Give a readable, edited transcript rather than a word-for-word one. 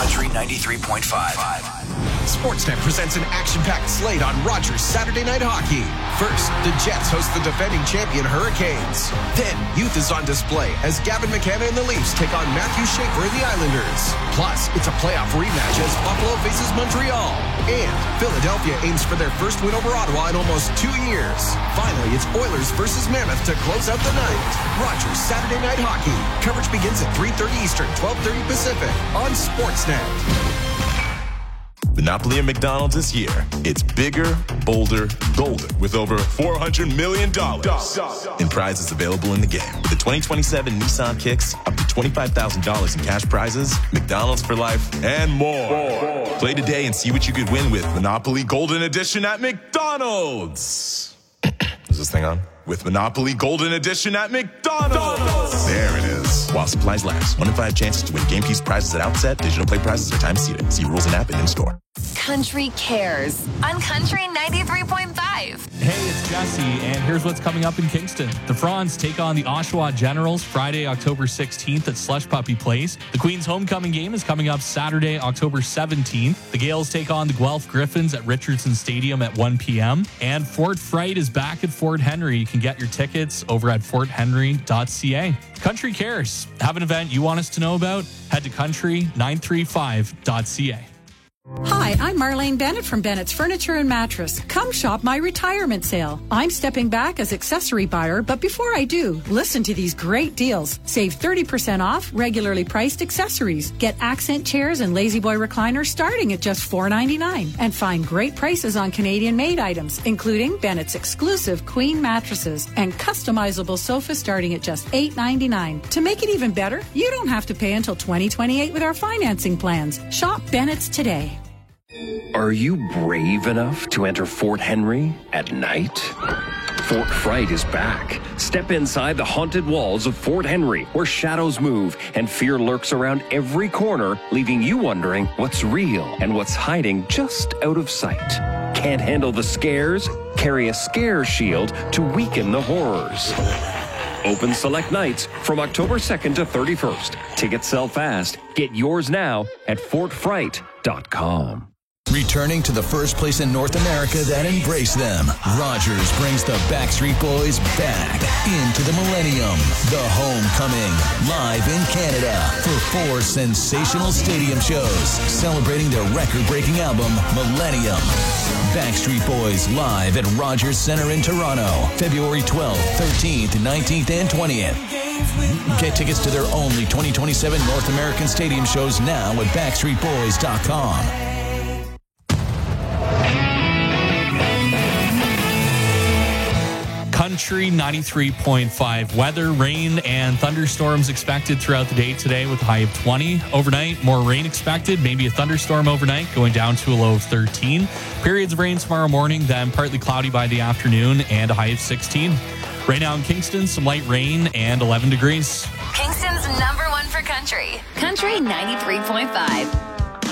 Country 93.5. Sportsnet presents an action-packed slate on Rogers Saturday Night Hockey. First, the Jets host the defending champion Hurricanes. Then, youth is on display as Gavin McKenna and the Leafs take on Matthew Schaefer and the Islanders. Plus, it's a playoff rematch as Buffalo faces Montreal. And Philadelphia aims for their first win over Ottawa in almost 2 years. Finally, it's Oilers versus Mammoth to close out the night. Rogers Saturday Night Hockey. Coverage begins at 3:30 Eastern, 12:30 Pacific on Sportsnet. Monopoly at McDonald's this year. It's bigger, bolder, golder with over $400 million in prizes available in the game. With the 2027 Nissan Kicks, up to $25,000 in cash prizes, McDonald's for life, and more. Play today and see what you could win with Monopoly Golden Edition at McDonald's. Is this thing on? With Monopoly Golden Edition at McDonald's. There it is. While supplies last. 1 in 5 chances to win game piece prizes at outset. Digital play prizes are time seated. See rules and app and in store. Country Cares on Country 93.5. Hey, it's Jesse, and here's what's coming up in Kingston. The Fronds take on the Oshawa Generals Friday, October 16th at Slush Puppy Place. The Queen's homecoming game is coming up Saturday, October 17th. The Gales take on the Guelph Griffins at Richardson Stadium at 1 p.m. And Fort Fright is back at Fort Henry. You can get your tickets over at forthenry.ca. Country Cares. Have an event you want us to know about? Head to country935.ca. Hi, I'm Marlene Bennett from Bennett's Furniture and Mattress. Come shop my retirement sale. I'm stepping back as accessory buyer, but before I do, listen to these great deals. Save 30% off regularly priced accessories. Get accent chairs and Lazy Boy recliners starting at just $4.99. And find great prices on Canadian-made items, including Bennett's exclusive queen mattresses and customizable sofas starting at just $8.99. To make it even better, you don't have to pay until 2028 with our financing plans. Shop Bennett's today. Are you brave enough to enter Fort Henry at night? Fort Fright is back. Step inside the haunted walls of Fort Henry, where shadows move and fear lurks around every corner, leaving you wondering what's real and what's hiding just out of sight. Can't handle the scares? Carry a scare shield to weaken the horrors. Open select nights from October 2nd to 31st. Tickets sell fast. Get yours now at fortfright.com. Returning to the first place in North America that embraced them, Rogers brings the Backstreet Boys back into the Millennium. The Homecoming, live in Canada for 4 sensational stadium shows celebrating their record-breaking album, Millennium. Backstreet Boys live at Rogers Centre in Toronto, February 12th, 13th, 19th, and 20th. Get tickets to their only 2027 North American stadium shows now at backstreetboys.com. Country 93.5. Weather, rain, and thunderstorms expected throughout the day today with a high of 20. Overnight, more rain expected, maybe a thunderstorm overnight, going down to a low of 13. Periods of rain tomorrow morning, then partly cloudy by the afternoon, and a high of 16. Right now in Kingston, some light rain and 11 degrees. Kingston's #1 for country. Country 93.5.